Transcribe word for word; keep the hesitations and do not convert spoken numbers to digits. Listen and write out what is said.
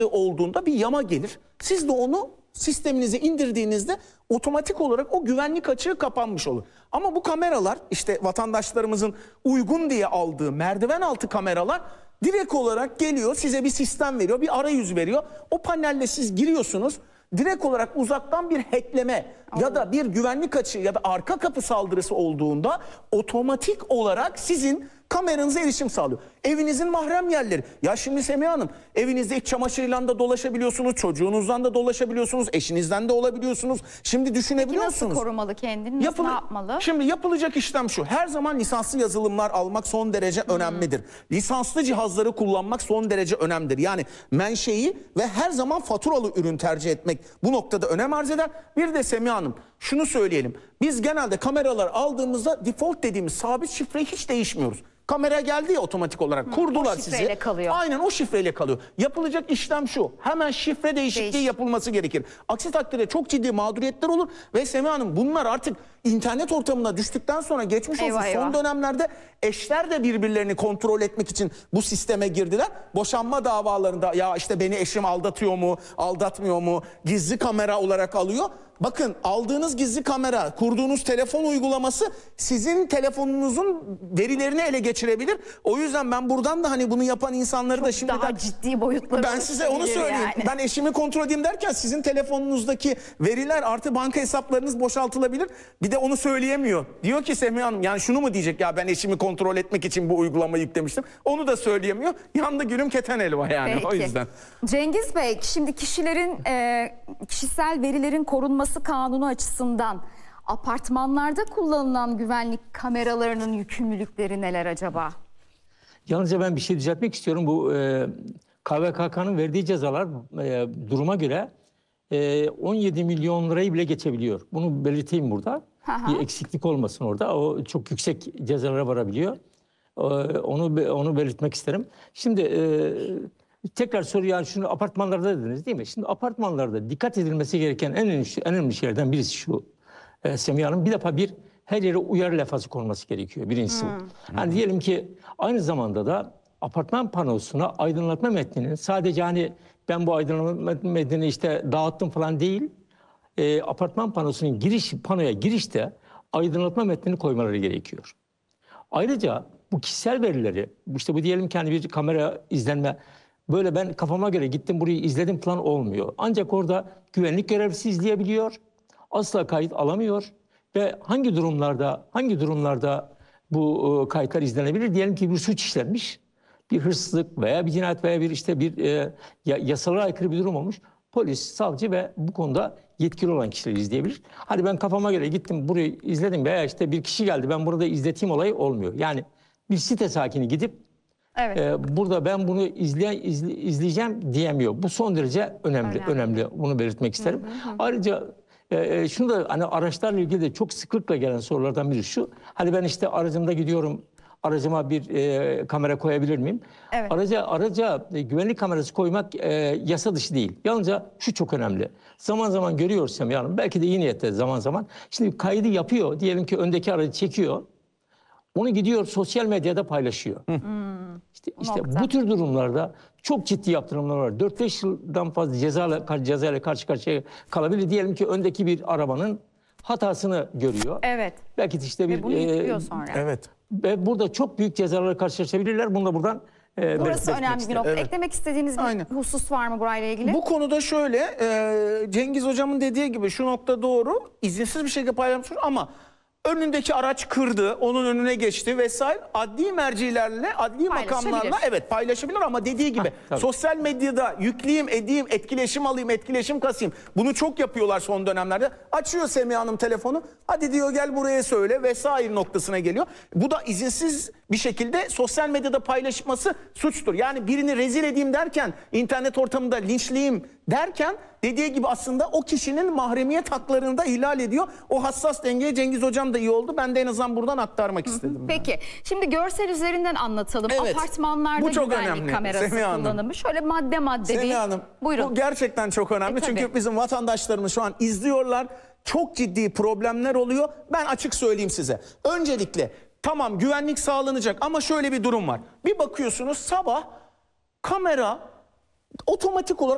olduğunda bir yama gelir. Siz de onu sisteminize indirdiğinizde otomatik olarak o güvenlik açığı kapanmış olur. Ama bu kameralar, işte vatandaşlarımızın uygun diye aldığı merdiven altı kameralar direkt olarak geliyor, size bir sistem veriyor, bir arayüz veriyor. O panelle siz giriyorsunuz. Direkt olarak uzaktan bir hackleme ya da bir güvenlik açığı ya da arka kapı saldırısı olduğunda otomatik olarak sizin kameranıza erişim sağlıyor. Evinizin mahrem yerleri. Ya şimdi Semiha Hanım, evinizde iç çamaşırıyla da dolaşabiliyorsunuz, çocuğunuzdan da dolaşabiliyorsunuz, eşinizden de olabiliyorsunuz. Şimdi düşünebiliyor Peki nasıl musunuz? korumalı kendini? Nasıl, Yapılı, ne yapmalı? Şimdi yapılacak işlem şu. Her zaman lisanslı yazılımlar almak son derece hmm. önemlidir. Lisanslı cihazları kullanmak son derece önemlidir. Yani menşei ve her zaman faturalı ürün tercih etmek bu noktada önem arz eder. Bir de Semiha Hanım, şunu söyleyelim. Biz genelde kameralar aldığımızda default dediğimiz sabit şifreyi hiç değişmiyoruz. Kamera geldi ya otomatik olarak. Hmm, kurdular sizi. O şifreyle sizi. kalıyor. Aynen o şifreyle kalıyor. Yapılacak işlem şu. Hemen şifre değişikliği Değiş. yapılması gerekir. Aksi takdirde çok ciddi mağduriyetler olur. Ve Semiha Hanım, bunlar artık internet ortamına düştükten sonra geçmiş olsun. Eyvah, Son eyvah. dönemlerde eşler de birbirlerini kontrol etmek için bu sisteme girdiler. Boşanma davalarında ya işte beni eşim aldatıyor mu, aldatmıyor mu, gizli kamera olarak alıyor. Bakın, aldığınız gizli kamera, kurduğunuz telefon uygulaması sizin telefonunuzun verilerini ele geçirebilir. O yüzden ben buradan da hani bunu yapan insanları Çok da şimdiden... daha ciddi boyutları. Ben size onu söyleyeyim. Yani. Ben eşimi kontrol edeyim derken sizin telefonunuzdaki veriler artı banka hesaplarınız boşaltılabilir. Bir de onu söyleyemiyor. Diyor ki Semiha Hanım, yani şunu mu diyecek, ya ben eşimi kontrol etmek için bu uygulamayı yüklemiştim. Onu da söyleyemiyor. Yandı gülüm keten elva yani. Peki. O yüzden. Cengiz Bey, şimdi kişilerin e, kişisel verilerin korunması kanunu açısından apartmanlarda kullanılan güvenlik kameralarının yükümlülükleri neler acaba? Yalnızca ben bir şey düzeltmek istiyorum. Bu e, K V K K'nın verdiği cezalar e, duruma göre e, on yedi milyon lirayı bile geçebiliyor. Bunu belirteyim burada. Bir eksiklik olmasın orada. O çok yüksek cezalara varabiliyor. E, onu onu belirtmek isterim. Şimdi e, tekrar soru, yani şunu apartmanlarda dediniz değil mi? Şimdi apartmanlarda dikkat edilmesi gereken en önemli, en önemli şeylerden birisi şu. E, Semiha Hanım, bir defa bir her yere uyarı levhası konması gerekiyor. Birincisi bu. Hmm. Yani diyelim ki aynı zamanda da apartman panosuna aydınlatma metninin sadece hani ben bu aydınlatma metnini işte dağıttım falan değil. E, apartman panosunun giriş panoya girişte aydınlatma metnini koymaları gerekiyor. Ayrıca bu kişisel verileri, işte bu diyelim ki hani bir kamera izlenme, böyle ben kafama göre gittim burayı izledim falan olmuyor. Ancak orada güvenlik görevlisi izleyebiliyor. Asla kayıt alamıyor. Ve hangi durumlarda hangi durumlarda bu kayıtlar izlenebilir? Diyelim ki bir suç işlenmiş, bir hırsızlık veya bir cinayet veya bir işte bir e, yasalara aykırı bir durum olmuş. Polis, savcı ve bu konuda yetkili olan kişiler izleyebilir. Hadi ben kafama göre gittim burayı izledim veya işte bir kişi geldi ben burada izleteyim olayı olmuyor. Yani bir site sakini gidip evet. e, burada ben bunu izleye, izle, izleyeceğim diyemiyor. Bu son derece önemli. Önemli. önemli. Bunu belirtmek isterim. Hı hı hı. Ayrıca e, şunu da hani araçlarla ilgili de çok sıklıkla gelen sorulardan biri şu. Hani ben işte aracımda gidiyorum. Aracıma bir e, kamera koyabilir miyim? Evet. Araca araca e, güvenlik kamerası koymak e, yasa dışı değil. Yalnızca şu çok önemli. Zaman zaman görüyoruz Semiha Hanım, belki de iyi niyetle zaman zaman. Şimdi kaydı yapıyor. Diyelim ki öndeki aracı çekiyor. Onu gidiyor sosyal medyada paylaşıyor. Hmm. İşte, işte bu tür durumlarda çok ciddi yaptırımlar var. dört beş yıldan fazla cezayla, cezayla karşı karşıya kalabilir. Diyelim ki öndeki bir arabanın hatasını görüyor. Evet. Belki işte bir... Ve bunu yüklüyor e, sonra. Evet. Ve burada çok büyük cezalarla karşılaşabilirler. Bunu da buradan e, burası önemli bir nokta. Evet. Eklemek istediğiniz bir Aynen. husus var mı burayla ilgili? Bu konuda şöyle, e, Cengiz hocamın dediği gibi şu nokta doğru. İzinsiz bir şekilde paylaşmış ama önündeki araç kırdı, onun önüne geçti vesaire. Adli mercilerle, adli makamlarla evet paylaşabilir ama dediği gibi ha, sosyal medyada yükleyeyim, edeyim, etkileşim alayım, etkileşim kasayım. Bunu çok yapıyorlar son dönemlerde. Açıyor Semiha Hanım telefonu, hadi diyor gel buraya söyle vesaire noktasına geliyor. Bu da izinsiz bir şekilde sosyal medyada paylaşması suçtur. Yani birini rezil edeyim derken, internet ortamında linçleyeyim derken dediği gibi aslında o kişinin mahremiyet haklarını da ihlal ediyor. O hassas dengeye Cengiz hocam da iyi oldu. Ben de en azından buradan aktarmak istedim. Peki. Yani. Şimdi görsel üzerinden anlatalım. Evet. Apartmanlarda bu çok güvenlik önemli. kamerası Semiha kullanımı. Hanım. Şöyle madde madde Semiha bir. Hanım, buyurun. Bu gerçekten çok önemli. E, Çünkü bizim vatandaşlarımız şu an izliyorlar. Çok ciddi problemler oluyor. Ben açık söyleyeyim size. Öncelikle tamam güvenlik sağlanacak ama şöyle bir durum var. Bir bakıyorsunuz sabah kamera otomatik olarak